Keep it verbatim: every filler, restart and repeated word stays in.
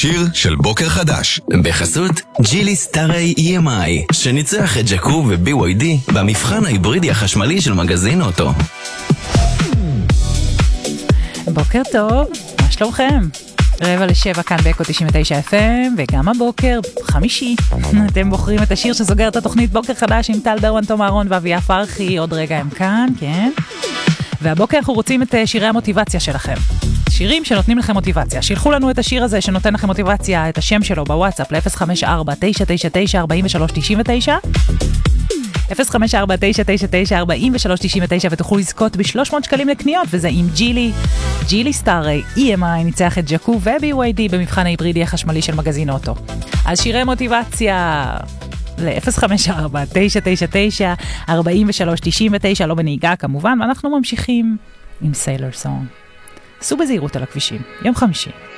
השיר של בוקר חדש. בחסות ג'ילי סטארי אי אם איי, שניצח את ג'קו ו-בי וואי די במבחן ההיברידי החשמלי של מגזין אוטו. בוקר טוב, מה שלומכם? רבע לשבע כאן באקו תשעים ותשע אף אם, וגם הבוקר, חמישי. אתם בוחרים את השיר שסוגר את התוכנית בוקר חדש עם טל דרואן, תום אהרון ואביה פרחי. עוד רגע הם כאן, כן? והבוקר אנחנו רוצים את שירי המוטיבציה שלכם. שירים שנותנים לכם מוטיבציה. שילחו לנו את השיר הזה שנותן לכם מוטיבציה, את השם שלו בוואטסאפ ל-אפס חמש ארבע תשע תשע תשע ארבע שלוש תשע תשע. אפס חמש ארבע תשע תשע תשע ארבע שלוש תשע תשע, ותוכלו לזכות ב-שלוש מאות שקלים לקניות, וזה עם ג'ילי, ג'ילי סטארי אי אם איי, ניצח את ג'קו ו-בי וואי די במבחן ההיברידי החשמלי של מגזין אוטו. אז שירי מוטיבציה ל-אפס חמש ארבע תשע תשע תשע ארבע שלוש תשע תשע, לא בנהיגה כמובן, ואנחנו ממשיכים עם סיילר סונג. סעו בזהירות על הכבישים, יום חמישי.